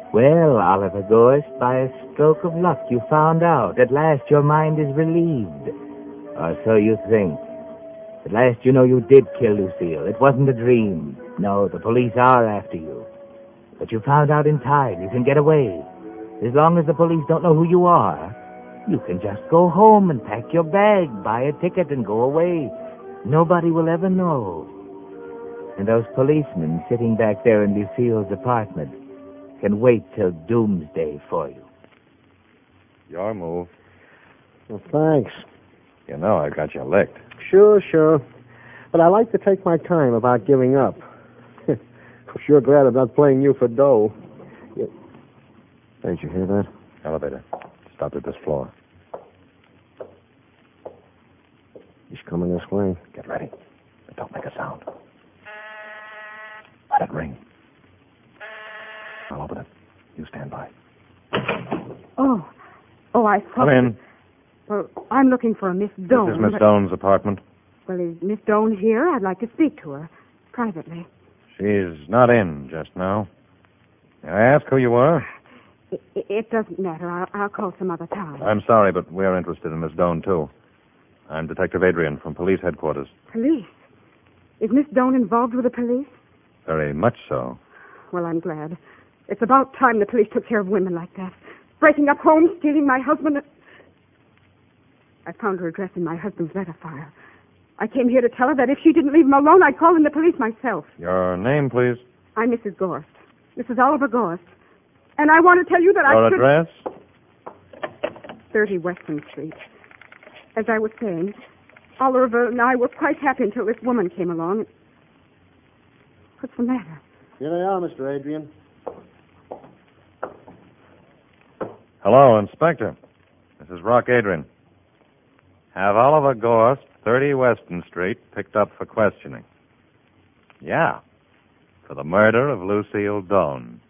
Well, Oliver Gorst, by a stroke of luck, you found out. At last your mind is relieved. Or so you think. At last you know you did kill Lucille. It wasn't a dream. No, the police are after you. But you found out in time. You can get away. As long as the police don't know who you are, you can just go home and pack your bag, buy a ticket, and go away. Nobody will ever know. And those policemen sitting back there in Lucille's apartment can wait till doomsday for you. Your move. Well, thanks. You know I got you licked. Sure. But I like to take my time about giving up. I'm sure glad I'm not playing you for dough. Hey, did you hear that? Elevator. Stopped at this floor. He's coming this way. Get ready. But don't make a sound. Let it ring. I'll open it. You stand by. Oh, I thought... Come in. Well, I'm looking for a Miss Doane. This is Miss Doane's apartment. Well, is Miss Doane here? I'd like to speak to her privately. She's not in just now. May I ask who you were? It doesn't matter. I'll call some other time. I'm sorry, but we're interested in Miss Doane, too. I'm Detective Adrian from police headquarters. Police? Is Miss Doane involved with the police? Very much so. Well, I'm glad. It's about time the police took care of women like that. Breaking up homes, stealing my husband. I found her address in my husband's letter file. I came here to tell her that if she didn't leave him alone, I'd call in the police myself. Your name, please? I'm Mrs. Gorst. Mrs. Oliver Gorst. And I want to tell you that Your I should... address? 30 Western Street. As I was saying, Oliver and I were quite happy until this woman came along. What's the matter? Here they are, Mr. Adrian. Hello, Inspector. This is Rock Adrian. Have Oliver Gorst, 30 Weston Street, picked up for questioning. Yeah, for the murder of Lucille Doane.